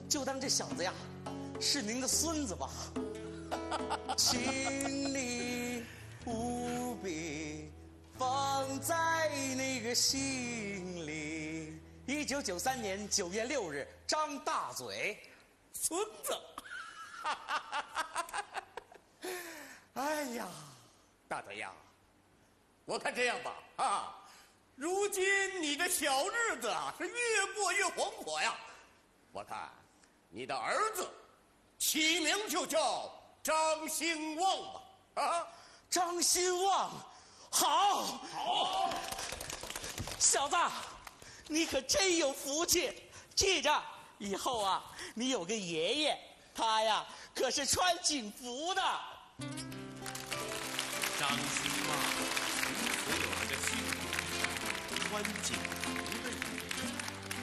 就当这小子呀是您的孙子吧。请你务必放在那个心里。1993年9月6日，张大嘴， 孙子。哎呀，大嘴呀，我看这样吧，如今你的小日子啊是越过越红火呀。我看你的儿子起名就叫张兴旺吧。 张兴旺，好， 好， 小子，你可真有福气。记着，以后啊，你有个爷爷，他呀可是穿警服的。 张兴旺，所有的姓穿警